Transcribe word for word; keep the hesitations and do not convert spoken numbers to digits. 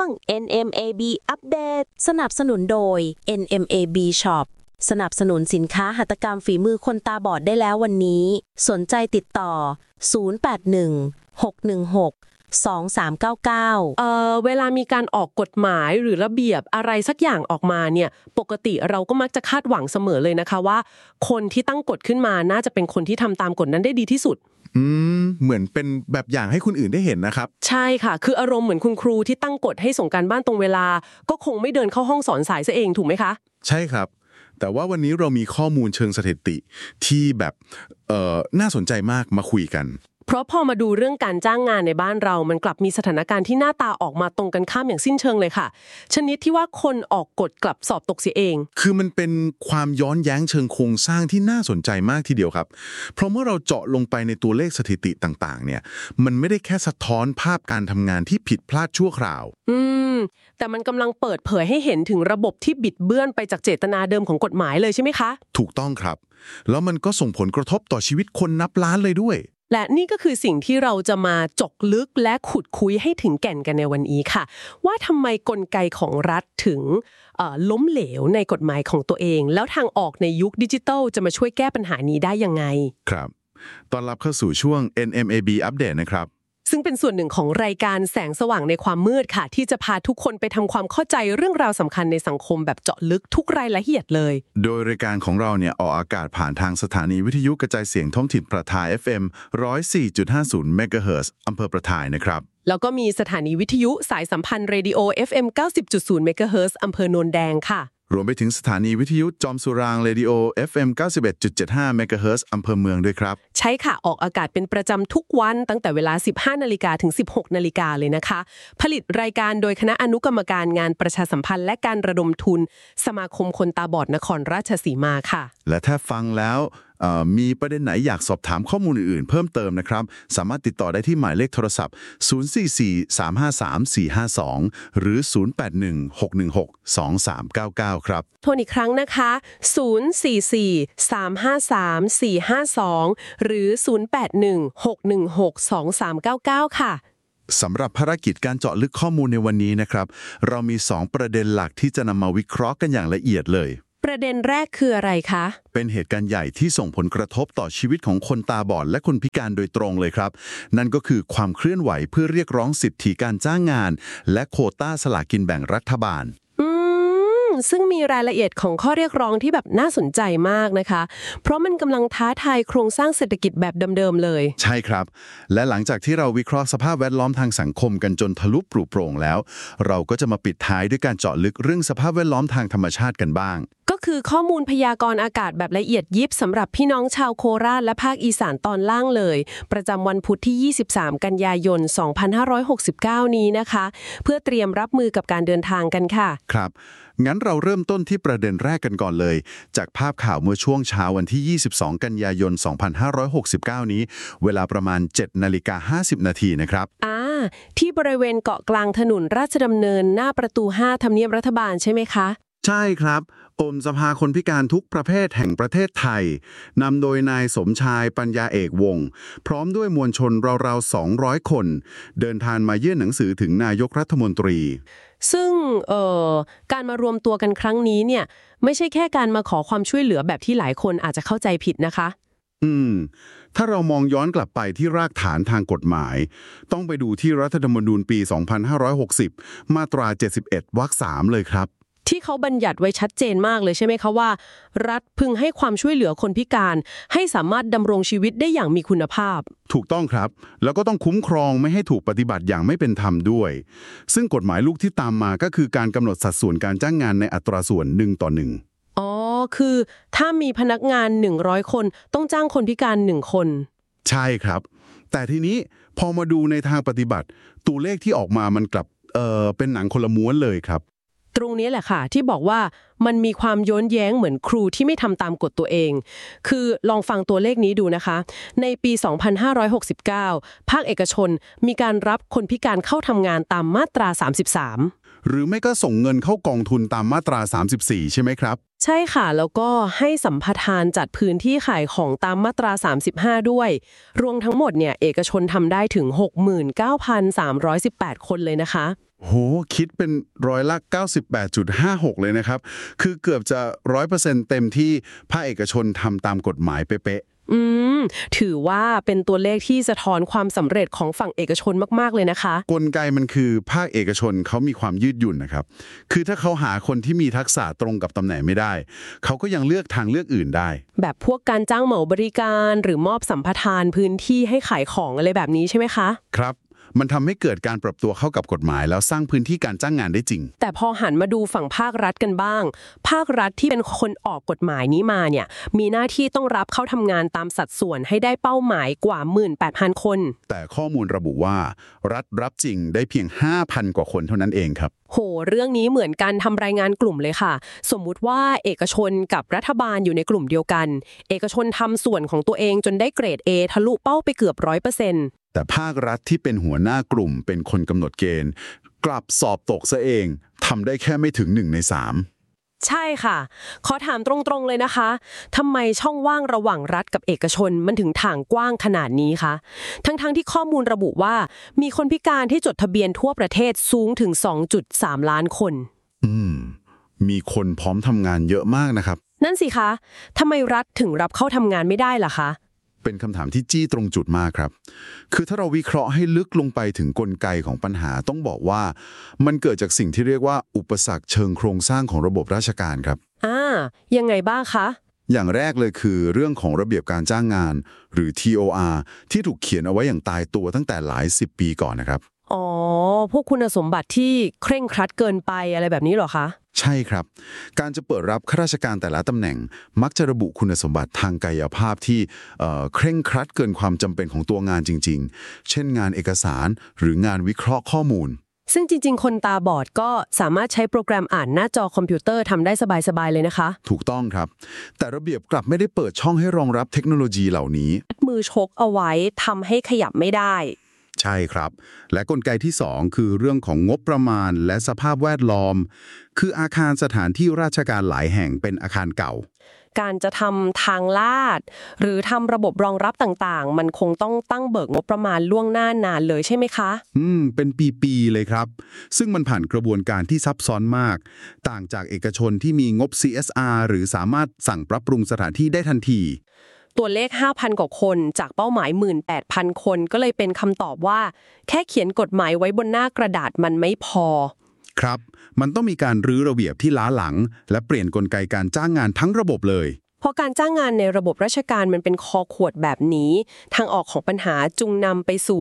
ง เอ็น เอ็ม เอ บี อัปเดตสนับสนุนโดย เอ็น เอ็ม เอ บี Shop สนับสนุนสินค้าหัตถกรรมฝีมือคนตาบอดได้แล้ววันนี้สนใจติดต่อศูนย์ แปด หนึ่ง หก หนึ่ง หก สอง สาม เก้า เก้าเอ่อเวลามีการออกกฎหมายหรือระเบียบอะไรสักอย่างออกมาเนี่ยปกติเราก็มักจะคาดหวังเสมอเลยนะคะว่าคนที่ตั้งกฎขึ้นมาน่าจะเป็นคนที่ทำตามกฎนั้นได้ดีที่สุดอืมเหมือนเป็นแบบอย่างให้คนอื่นได้เห็นนะครับใช่ค่ะคืออารมณ์เหมือนคุณครูที่ตั้งกฎให้ส่งการบ้านตรงเวลาก็คงไม่เดินเข้าห้องสอนสายซะเองถูกไหมคะใช่ครับแต่ว่าวันนี้เรามีข้อมูลเชิงสถิติที่แบบเอ่อน่าสนใจมากมาคุยกันเพราะพอมาดูเรื่องการจ้างงานในบ้านเรามันกลับมีสถานการณ์ที่หน้าตาออกมาตรงกันข้ามอย่างสิ้นเชิงเลยค่ะชนิดที่ว่าคนออกกฎกลับสอบตกเสียเองคือมันเป็นความย้อนแย้งเชิงโครงสร้างที่น่าสนใจมากทีเดียวครับเพราะเมื่อเราเจาะลงไปในตัวเลขสถิติต่างๆเนี่ยมันไม่ได้แค่สะท้อนภาพการทำงานที่ผิดพลาดชั่วคราวอืมแต่มันกำลังเปิดเผยให้เห็นถึงระบบที่บิดเบื้อนไปจากเจตนาเดิมของกฎหมายเลยใช่ไหมคะถูกต้องครับแล้วมันก็ส่งผลกระทบต่อชีวิตคนนับล้านเลยด้วยและนี่ก็คือสิ่งที่เราจะมาเจาะลึกและขุดคุยให้ถึงแก่นกันในวันนี้ค่ะว่าทำไมกลไกของรัฐถึงล้มเหลวในกฎหมายของตัวเองแล้วทางออกในยุคดิจิทัลจะมาช่วยแก้ปัญหานี้ได้ยังไงครับต้อนรับเข้าสู่ช่วง เอ็น เอ็ม เอ บี อัปเดตนะครับซึ่งเป็นส่วนหนึ่งของรายการแสงสว่างในความมืดค่ะที่จะพาทุกคนไปทำความเข้าใจเรื่องราวสำคัญในสังคมแบบเจาะลึกทุกรายละเอียดเลยโดยรายการของเราเนี่ยออกอากาศผ่านทางสถานีวิทยุกระจายเสียงท้องถิ่นประทาย เอฟ เอ็ม หนึ่งศูนย์สี่จุดห้าศูนย์ เมกะเฮิรตซ์อำเภอประทายนะครับแล้วก็มีสถานีวิทยุสายสัมพันธ์เรดิโอ เอฟ เอ็ม เก้าสิบจุดศูนย์ เมกะเฮิรตซ์อำเภอโนนแดงค่ะรวมไปถึงสถานีวิทยุจอมสุรางเรดิโอ เอฟ เอ็ม เก้าสิบเอ็ดจุดเจ็ดห้า เมกะเฮิรตซ์อำเภอเมืองด้วยครับใช่ค่ะออกอากาศเป็นประจำทุกวันตั้งแต่เวลา สิบห้านาฬิกาถึง สิบหกนาฬิกาเลยนะคะผลิตรายการโดยคณะอนุกรรมการงานประชาสัมพันธ์และการระดมทุนสมาคมคนตาบอดนครราชสีมาค่ะและถ้าฟังแล้วมีประเด็นไหนอยากสอบถามข้อมูลอื่นๆเพิ่มเติมนะครับสามารถติดต่อได้ที่หมายเลขโทรศัพท์ศูนย์ สี่ สี่ สาม ห้า สาม สี่ ห้า สองหรือศูนย์ แปด หนึ่ง หก หนึ่ง หก สอง สาม เก้า เก้าครับโทรอีกครั้งนะคะศูนย์ สี่ สี่ สาม ห้า สาม สี่ ห้า สองหรือศูนย์ แปด หนึ่ง หก หนึ่ง หก สอง สาม เก้า เก้าค่ะสำหรับภารกิจการเจาะลึกข้อมูลในวันนี้นะครับเรามีสองประเด็นหลักที่จะนำมาวิเคราะห์กันอย่างละเอียดเลยประเด็นแรกคืออะไรคะเป็นเหตุการณ์ใหญ่ที่ส่งผลกระทบต่อชีวิตของคนตาบอดและคนพิการโดยตรงเลยครับนั่นก็คือความเคลื่อนไหวเพื่อเรียกร้องสิทธิการจ้างงานและโควต้าสลากกินแบ่งรัฐบาลอืมซึ่งมีรายละเอียดของข้อเรียกร้องที่แบบน่าสนใจมากนะคะเพราะมันกำลังท้าทายโครงสร้างเศรษฐกิจแบบเดิมๆเลยใช่ครับและหลังจากที่เราวิเคราะห์สภาพแวดล้อมทางสังคมกันจนทะลุปรุโปร่งแล้วเราก็จะมาปิดท้ายด้วยการเจาะลึกเรื่องสภาพแวดล้อมทางธรรมชาติกันบ้างก็คือข้อมูลพยากรณ์อากาศแบบละเอียดยิบสำหรับพี่น้องชาวโคราชและภาคอีสานตอนล่างเลยประจำวันพุธที่ยี่สิบสามกันยายนสองพันห้าร้อยหกสิบเก้านี้นะคะเพื่อเตรียมรับมือกับการเดินทางกันค่ะครับงั้นเราเริ่มต้นที่ประเด็นแรกกันก่อนเลยจากภาพข่าวเมื่อช่วงเช้าวันที่ยี่สิบสองกันยายนสองพันห้าร้อยหกสิบเก้านี้เวลาประมาณ เจ็ดนาฬิกาห้าสิบนาทีนะครับอ่าที่บริเวณเกาะกลางถนนราชดำเนินหน้าประตูห้าทำเนียบรัฐบาลใช่ไหมคะใช่ครับองค์สภาคนพิการทุกประเภทแห่งประเทศไทยนำโดยนายสมชายปัญญาเอกวงศ์พร้อมด้วยมวลชนราวๆสองร้อยคนเดินทางมายื่นหนังสือถึงนายกรัฐมนตรีซึ่งเอ่อการมารวมตัวกันครั้งนี้เนี่ยไม่ใช่แค่การมาขอความช่วยเหลือแบบที่หลายคนอาจจะเข้าใจผิดนะคะอืมถ้าเรามองย้อนกลับไปที่รากฐานทางกฎหมายต้องไปดูที่รัฐธรรมนูญปีสองพันห้าร้อยหกสิบมาตราเจ็ดสิบเอ็ดวรรคสามเลยครับที่เขาบัญญัติไว้ชัดเจนมากเลยใช่ไหมคะว่ารัฐพึงให้ความช่วยเหลือคนพิการให้สามารถดำรงชีวิตได้อย่างมีคุณภาพถูกต้องครับแล้วก็ต้องคุ้มครองไม่ให้ถูกปฏิบัติอย่างไม่เป็นธรรมด้วยซึ่งกฎหมายลูกที่ตามมาก็คือการกำหนดสัดส่วนการจ้างงานในอัตราส่วนหนึ่งต่อหนึ่งอ๋อคือถ้ามีพนักงานหนึ่งร้อยคนต้องจ้างคนพิการหนึ่งคนใช่ครับแต่ทีนี้พอมาดูในทางปฏิบัติตัวเลขที่ออกมามันกลับเอ่อเป็นหนังคนละม้วนเลยครับตรงนี้แหละค่ะที่บอกว่ามันมีความย้อนแย้งเหมือนครูที่ไม่ทำตามกฎตัวเองคือลองฟังตัวเลขนี้ดูนะคะในปีสองพันห้าร้อยหกสิบเก้าภาคเอกชนมีการรับคนพิการเข้าทำงานตามมาตราสามสิบสามหรือไม่ก็ส่งเงินเข้ากองทุนตามมาตราสามสิบสี่ใช่ไหมครับใช่ค่ะแล้วก็ให้สัมปทานจัดพื้นที่ขายของตามมาตราสามสิบห้าด้วยรวมทั้งหมดเนี่ยเอกชนทำได้ถึง หกหมื่นเก้าพันสามร้อยสิบแปด คนเลยนะคะโหคิดเป็นร้อยละ เก้าสิบแปดจุดห้าหก เลยนะครับคือเกือบจะ ร้อยเปอร์เซ็นต์ เต็มที่ภาคเอกชนทำตามกฎหมายเป๊ะอืมถือว่าเป็นตัวเลขที่สะท้อนความสำเร็จของฝั่งเอกชนมากๆเลยนะคะๆกลไกมันคือภาคเอกชนเขามีความยืดหยุ่นนะครับคือถ้าเขาหาคนที่มีทักษะตรงกับตำแหน่งไม่ได้เขาก็ยังเลือกทางเลือกอื่นได้แบบพวกการจ้างเหมาบริการหรือมอบสัมปทานพื้นที่ให้ขายของอะไรแบบนี้ใช่ไหมคะครับมันทำให้เกิดการปรับตัวเข้ากับกฎหมายแล้วสร้างพื้นที่การจ้างงานได้จริงแต่พอหันมาดูฝั่งภาครัฐกันบ้างภาครัฐที่เป็นคนออกกฎหมายนี้มาเนี่ยมีหน้าที่ต้องรับเข้าทำงานตามสัดส่วนให้ได้เป้าหมายกว่า หนึ่งหมื่นแปดพัน คนแต่ข้อมูลระบุว่ารัฐรับจริงได้เพียง ห้าพัน กว่าคนเท่านั้นเองครับโหเรื่องนี้เหมือนการทำรายงานกลุ่มเลยค่ะสมมุติว่าเอกชนกับรัฐบาลอยู่ในกลุ่มเดียวกันเอกชนทำส่วนของตัวเองจนได้เกรด A ทะลุเป้าไปเกือบ ร้อยเปอร์เซ็นต์แต่ภาครัฐที่เป็นหัวหน้ากลุ่มเป็นคนกำหนดเกณฑ์กลับสอบตกซะเองทำได้แค่ไม่ถึงหนึ่งในสามใช่ค่ะขอถามตรงๆเลยนะคะทำไมช่องว่างระหว่างรัฐกับเอกชนมันถึงถ่างกว้างขนาดนี้คะทั้งๆ ท, ที่ข้อมูลระบุว่ามีคนพิการที่จดทะเบียนทั่วประเทศสูงถึง สองจุดสาม ล้านคนอืมมีคนพร้อมทำงานเยอะมากนะครับนั่นสิคะทำไมรัฐถึงรับเข้าทำงานไม่ได้ล่ะคะเป็นคำถามที่จี้ตรงจุดมากครับคือถ้าเราวิเคราะห์ให้ลึกลงไปถึงกลไกของปัญหาต้องบอกว่ามันเกิดจากสิ่งที่เรียกว่าอุปสรรคเชิงโครงสร้างของระบบราชการครับอ่ายังไงบ้างคะอย่างแรกเลยคือเรื่องของระเบียบการจ้างงานหรือ ที โอ อาร์ ที่ถูกเขียนเอาไว้อย่างตายตัวตั้งแต่หลายสิบปีก่อนนะครับอ๋อพวกคุณสมบัติที่เคร่งครัดเกินไปอะไรแบบนี้เหรอคะใช่ครับการจะเปิดรับข้าราชการแต่ละตำแหน่งมักจะระบุคุณสมบัติทางกายภาพที่เอ่อเคร่งครัดเกินความจำเป็นของตัวงานจริงๆเช่นงานเอกสารหรืองานวิเคราะห์ข้อมูลซึ่งจริงๆคนตาบอดก็สามารถใช้โปรแกรมอ่านหน้าจอคอมพิวเตอร์ทำได้สบายๆเลยนะคะถูกต้องครับแต่ระเบียบกลับไม่ได้เปิดช่องให้รองรับเทคโนโลยีเหล่านี้มือชกเอาไว้ทำให้ขยับไม่ได้ใช่ครับและกลไกที่สองคือเรื่องของงบประมาณและสภาพแวดล้อมคืออาคารสถานที่ราชการหลายแห่งเป็นอาคารเก่าการจะทำทางลาดหรือทำระบบรองรับต่างๆมันคงต้องตั้งเบิกงบประมาณล่วงหน้านานเลยใช่ไหมคะอืมเป็นปีๆเลยครับซึ่งมันผ่านกระบวนการที่ซับซ้อนมากต่างจากเอกชนที่มีงบ ซี เอส อาร์ หรือสามารถสั่งปรับปรุงสถานที่ได้ทันทีตัวเลข ห้าพัน กว่าคนจากเป้าหมาย หนึ่งหมื่นแปดพัน คนก็เลยเป็นคำตอบว่าแค่เขียนกฎหมายไว้บนหน้ากระดาษมันไม่พอครับมันต้องมีการรื้อระเบียบที่ล้าหลังและเปลี่ยนกลไกการจ้างงานทั้งระบบเลยพอการจ้างงานในระบบราชการมันเป็นคอขวดแบบนี้ทางออกของปัญหาจึงนำไปสู่